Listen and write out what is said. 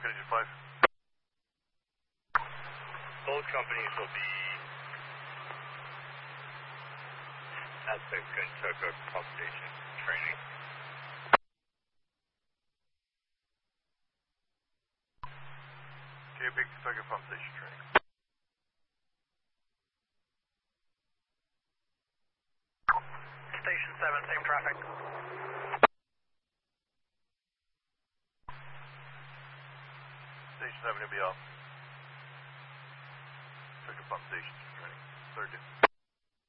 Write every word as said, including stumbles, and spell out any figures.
Engine five. Both companies will be at the Kentucky pump station training. Okay, big Kentucky pump station training. Station seven, same traffic. Station seven, you'll be off. Kentucky pump station training. Third day.